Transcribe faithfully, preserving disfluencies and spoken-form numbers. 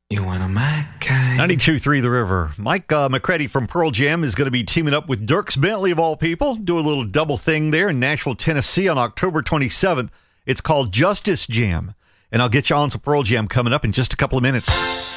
You wanna my kind. ninety-two point three The River. Mike uh, McCready from Pearl Jam is going to be teaming up with Dierks Bentley, of all people. Do a little double thing there in Nashville, Tennessee on October twenty-seventh. It's called Justice Jam. And I'll get you on some Pearl Jam coming up in just a couple of minutes.